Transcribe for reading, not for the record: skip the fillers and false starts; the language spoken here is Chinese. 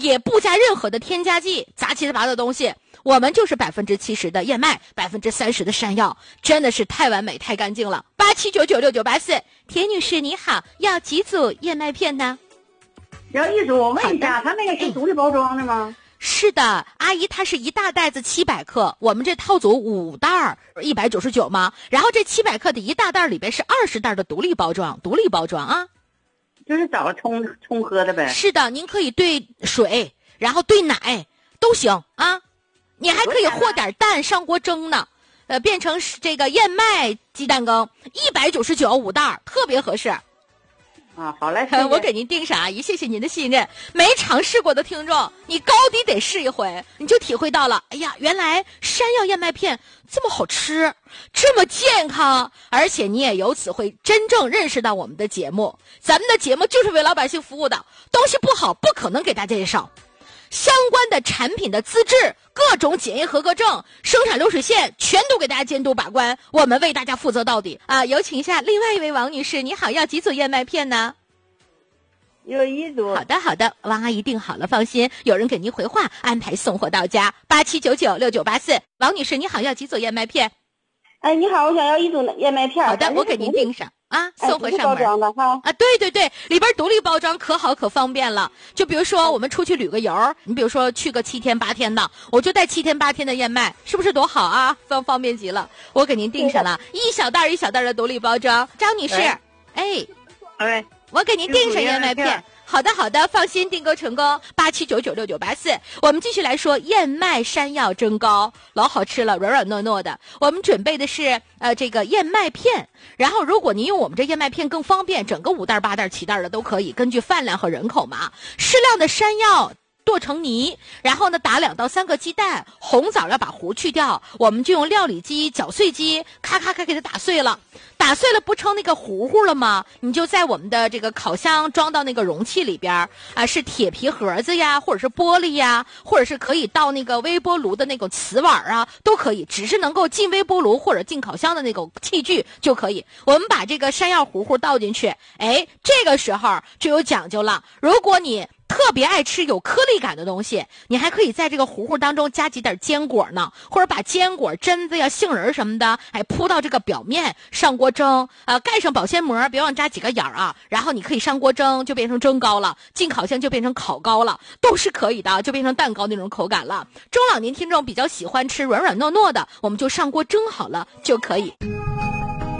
也不加任何的添加剂，杂七杂八的东西。我们就是70%的燕麦，30%的山药，真的是太完美太干净了。87996984，田女士你好，要几组燕麦片呢？ 要一组。我问一下，它那个是独立包装的吗？ 是的，阿姨，它是一大袋子700克，我们这套组5袋199吗？然后这700克的一大袋里边是20袋的独立包装啊。 就是找个冲喝的呗。 是的，您可以兑水，然后兑奶都行啊。你还可以和点蛋上锅蒸呢，变成这个燕麦鸡蛋羹，199，5袋，特别合适。 啊，好嘞， 我给您订上，阿姨，谢谢您的信任。没尝试过的听众，你高低得试一回，你就体会到了，哎呀，原来山药燕麦片这么好吃，这么健康，而且你也由此会真正认识到我们的节目。咱们的节目就是为老百姓服务的，东西不好不可能给大家介绍。相关的产品的资质、各种检验合格证、生产流水线，全都给大家监督把关，我们为大家负责到底啊！有请一下另外一位王女士，你好，要几组燕麦片呢？ 有一组。 好的，王阿姨订好了，放心，有人给您回话，安排送货到家。87996984，王女士你好，要几组燕麦片？ 哎，你好，我想要一组燕麦片。 好的，我给您订上。啊，送货上门。 包装的哈啊，对，里边独立包装可好可方便了。就比如说我们出去旅个游，你比如说去个7天8天的，我就带7天8天的燕麦，是不是多好啊？方便极了。我给您订上了一小袋的独立包装。张女士，哎，我给您订上燕麦片。好的，放心，订购成功。87996984，我们继续来说燕麦山药蒸糕，老好吃了，软软糯糯的。我们准备的是这个燕麦片，然后如果您用我们这燕麦片更方便，整个5袋8袋7袋的都可以，根据饭量和人口嘛。适量的山药剁成泥，然后呢打2到3个鸡蛋，红枣要把核去掉，我们就用料理机搅碎机咔咔给它打碎了不成那个糊糊了吗？你就在我们的这个烤箱装到那个容器里边啊，是铁皮盒子呀，或者是玻璃呀，或者是可以倒那个微波炉的那种瓷碗啊，都可以，只是能够进微波炉或者进烤箱的那种器具就可以。我们把这个山药糊倒进去，哎，这个时候就有讲究了。如果你特别爱吃有颗粒感的东西，你还可以在这个糊当中加几点坚果呢，或者把坚果、榛子呀、杏仁什么的，哎，铺到这个表面，上锅蒸，盖上保鲜膜，别忘扎几个眼啊。然后你可以上锅蒸，就变成蒸糕了；进烤箱就变成烤糕了，都是可以的，就变成蛋糕那种口感了。中老年听众比较喜欢吃软软糯糯的，我们就上锅蒸好了就可以。